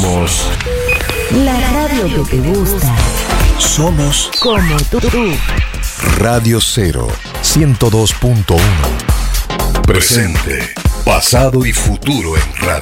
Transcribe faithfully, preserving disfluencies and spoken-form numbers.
Somos la radio que te gusta. Somos Como tú. Radio Cero ciento dos punto uno. Presente, pasado y futuro en radio.